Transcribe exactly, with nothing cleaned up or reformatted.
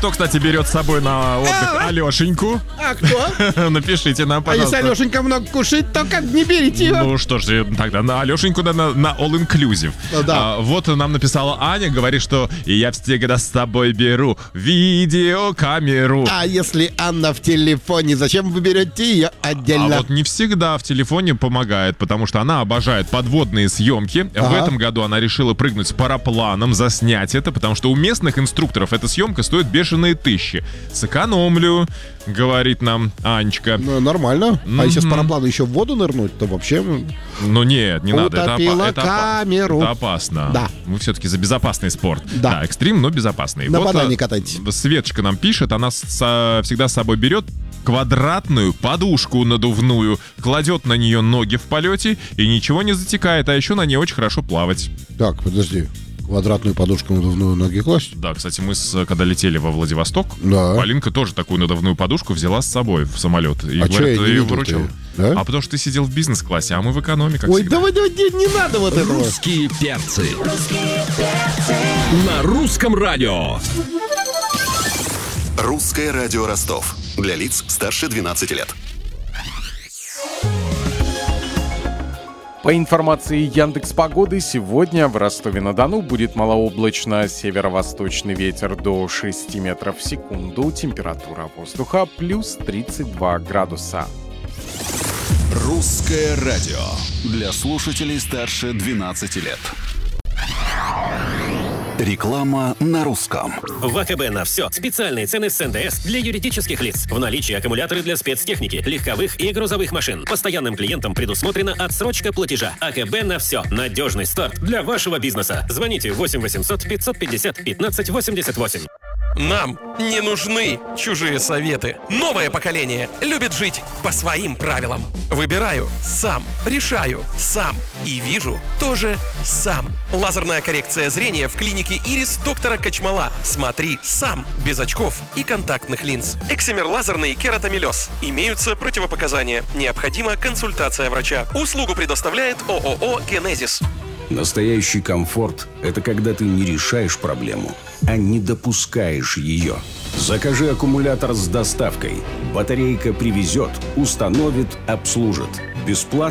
Кто, кстати, берет с собой на отдых Алешеньку? А кто? Напишите нам, пожалуйста. А если Алешенька много кушает, то как не берите его? Ну что ж, тогда на Алешеньку, да, на, на All Inclusive. Да. А, вот нам написала Аня, говорит, что я всегда с собой беру видеокамеру. А если Анна в телефоне, зачем вы берете ее отдельно? А вот не всегда в телефоне помогает, потому что она обожает подводные съемки. Ага. В этом году она решила прыгнуть с парапланом, заснять это, потому что у местных инструкторов эта съемка стоит бешеные тысячи. Сэкономлю, говорит нам Анечка. Ну, нормально. Mm-hmm. А если с параплана еще в воду нырнуть, то вообще... Ну нет, не надо. Это, опа- это, камеру. это опасно. Да. Мы все-таки за безопасный спорт. Да. Да, экстрим, но безопасный. На вот банане катайтесь. Светочка нам пишет, она со- всегда с собой берет квадратную подушку надувную, кладет на нее ноги в полете и ничего не затекает, а еще на ней очень хорошо плавать. Так, подожди. Квадратную подушку надувную ноги класть? Да, кстати, мы, с, когда летели во Владивосток, да. Полинка тоже такую надувную подушку взяла с собой в самолет. И, а говорит, я ее выручил. Да? А потому что ты сидел в бизнес-классе, а мы в экономе, как Ой, всегда. давай, давай, не, не надо вот этого. Русские перцы. Русские перцы. На русском радио. Русское радио Ростов. Для лиц старше двенадцати лет. По информации Яндекс.Погоды, сегодня в Ростове-на-Дону будет малооблачно, северо-восточный ветер до шести метров в секунду, температура воздуха плюс тридцать два градуса. Русское радио. Для слушателей старше двенадцати лет. Реклама на русском. В АКБ на все. Специальные цены с эн дэ эс для юридических лиц. В наличии аккумуляторы для спецтехники, легковых и грузовых машин. Постоянным клиентам предусмотрена отсрочка платежа. АКБ на все. Надежный старт для вашего бизнеса. Звоните восемь восемьсот пятьсот пятьдесят пятнадцать восемьдесят восемь. Нам не нужны чужие советы. Новое поколение любит жить по своим правилам. Выбираю сам, решаю сам и вижу тоже сам. Лазерная коррекция зрения в клинике Ирис доктора Качмала. Смотри сам, без очков и контактных линз. Эксимер лазерный кератомелез. Имеются противопоказания. Необходима консультация врача. Услугу предоставляет ООО «Генезис». Настоящий комфорт – это когда ты не решаешь проблему, а не допускаешь ее. Закажи аккумулятор с доставкой. Батарейка привезет, установит, обслужит. Бесплатно.